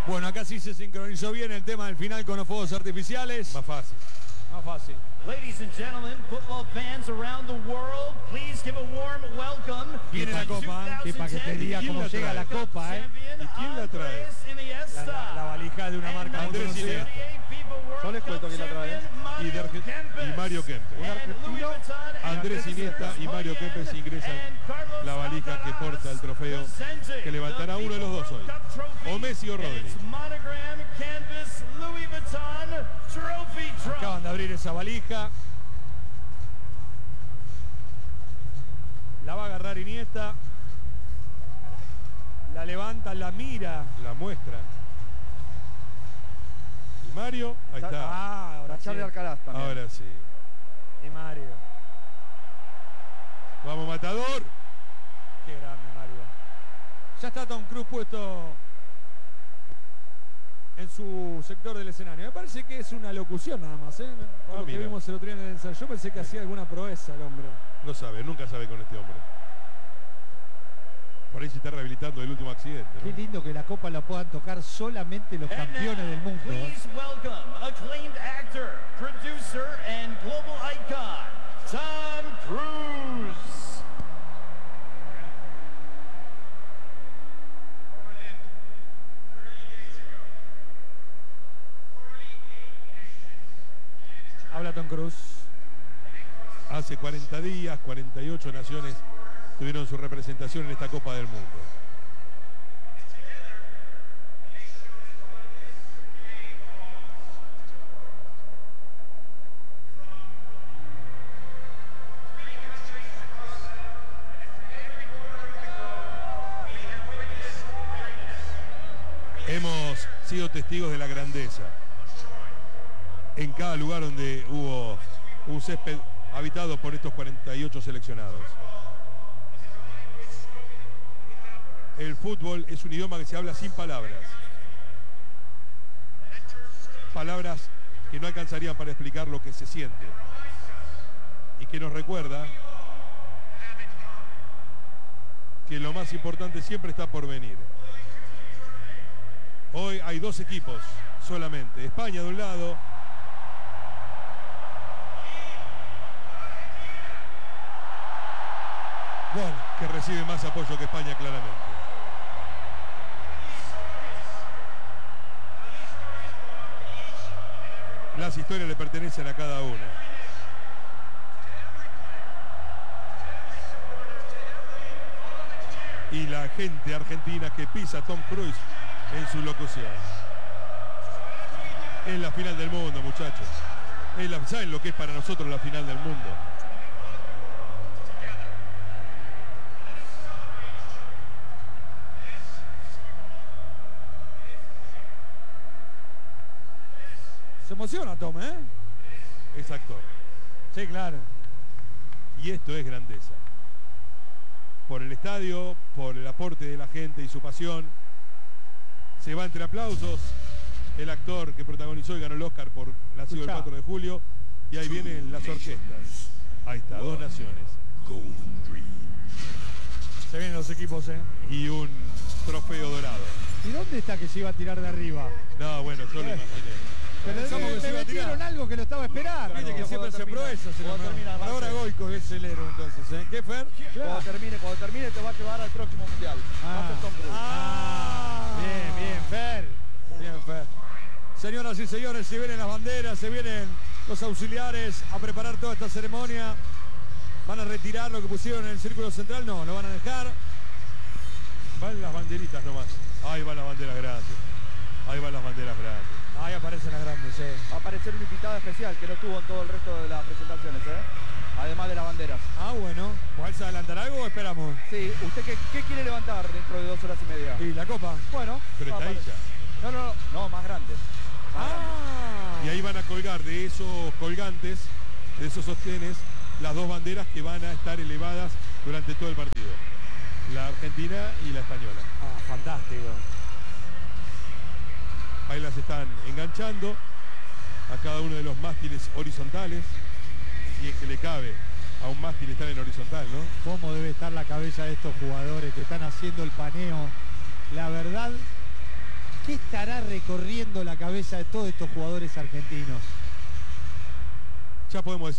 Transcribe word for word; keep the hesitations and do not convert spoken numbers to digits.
Bueno, acá sí se sincronizó bien el tema del final con los fuegos artificiales. Más fácil. Más fácil. Ladies and gentlemen, football fans around the world, please give a warm welcome. Viene la copa, que para que te diga cómo llega la copa, ¿eh? ¿Y quién la trae? La, la, la valija de una marca muy Andrés conocida. Iniesta. Yo les cuento quién la trae. Y, de Arge- y Mario Kempes. Un argentino. Andrés Iniesta y Mario Kempes ingresan la valija que porta el trofeo que levantará uno de los dos hoy. O Messi o Rodri. Acaban de abrir esa valija. La va a agarrar Iniesta. La levanta, la mira. La muestra. Y Mario, ahí está. Ah, ahora sí. Charlie Alcaraz también. Ahora sí. Y Mario. Vamos, Matador. Qué grande, Mario. Ya está Tom Cruise puesto en su sector del escenario. Me parece que es una locución nada más, ¿eh? Por Ah, lo que mira. vimos el otro día en el ensayo. Yo pensé que hacía alguna proeza el hombre. No sabe, nunca sabe con este hombre. Por ahí se está rehabilitando el último accidente, ¿no? Qué lindo que la copa la puedan tocar solamente los campeones del mundo. ¿eh? Please welcome acclaimed actor, producer, and global icon, Tom Cruise. Habla Tom Cruise. Hace cuarenta días, cuarenta y ocho naciones tuvieron su representación en esta Copa del Mundo. Hemos sido testigos de la grandeza. En cada lugar donde hubo un césped habitado por estos cuarenta y ocho seleccionados. El fútbol es un idioma que se habla sin palabras. Palabras que no alcanzarían para explicar lo que se siente. Y que nos recuerda que lo más importante siempre está por venir. Hoy hay dos equipos solamente. España de un lado. Bueno, que recibe más apoyo que España claramente. Las historias le pertenecen a cada una. Y la gente argentina que pisa a Tom Cruise en su locución. Es la final del mundo, muchachos. Es la, ¿saben lo que es para nosotros la final del mundo? Se emociona Tom, ¿eh? Es actor. Sí, claro. Y esto es grandeza. Por el estadio, por el aporte de la gente y su pasión. Se va entre aplausos el actor que protagonizó y ganó el Oscar por Nacido el cuatro de julio. Y ahí vienen las orquestas. Ahí está, dos naciones. Se vienen los equipos, ¿eh? Y un trofeo dorado. ¿Y dónde está que se iba a tirar de arriba? No, bueno, yo lo imaginé. Pero Pensamos me, que se me iba a tirar. metieron algo que lo estaba esperando. Viste que siempre se proeza. Se lo ahora Goico es el héroe entonces, ¿eh? ¿Qué, Fer? Cuando termine, cuando termine te va a llevar al próximo mundial. Ah. Va a ser Tom Cruise. Ah, Bien, bien, Fer. Bien, Fer. Señoras y señores, se vienen las banderas, se vienen los auxiliares a preparar toda esta ceremonia. ¿Van a retirar lo que pusieron en el círculo central? No, lo van a dejar. Van las banderitas nomás. Ahí van las banderas grandes. Ahí van las banderas grandes. Ahí aparecen las grandes, ¿eh? Va a aparecer una invitada especial que no estuvo en todo el resto de las presentaciones, ¿eh? Además de las banderas. Ah, bueno. ¿Cuál se adelantar algo o esperamos? Sí, ¿usted qué, qué quiere levantar dentro de dos horas y media? Y la copa. Bueno. Pero va a está ahí aparecer. ya. No, no, no, no, más grande. Más grande. Ah. Y ahí van a colgar de esos colgantes, de esos sostenes, las dos banderas que van a estar elevadas durante todo el partido. La argentina y la española. Ah, fantástico. Ahí las están enganchando a cada uno de los mástiles horizontales. Si es que le cabe a un mástil estar en horizontal, ¿no? ¿Cómo debe estar la cabeza de estos jugadores que están haciendo el paneo? La verdad, qué estará recorriendo la cabeza de todos estos jugadores argentinos? Ya podemos decir